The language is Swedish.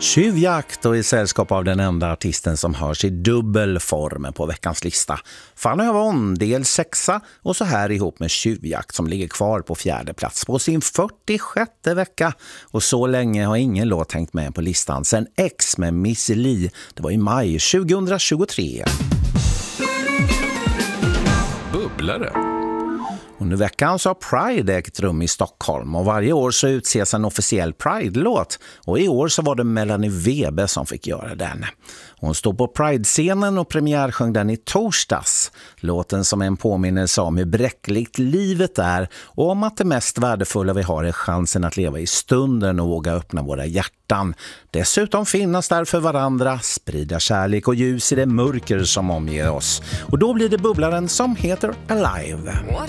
Tjuvjakt och i sällskap av den enda artisten som hörs i dubbel form på veckans lista. Fanny Havon, del 6 och så här ihop med Tjuvjakt som ligger kvar på 4:e plats på sin 46:e vecka. Och så länge har ingen låt hängt med på listan sen X med Miss Li. Det var i maj 2023. Bubblare. Under veckan så har Pride ägt rum i Stockholm och varje år så utses en officiell Pride-låt och i år så var det Melanie Webe som fick göra den. Hon stod på Pride-scenen och premiärsjöng den i torsdags. Låten som är en påminnelse om hur bräckligt livet är och om att det mest värdefulla vi har är chansen att leva i stunden och våga öppna våra hjärtan. Dessutom finnas där för varandra, sprida kärlek och ljus i det mörker som omger oss. Och då blir det bubblaren som heter Alive.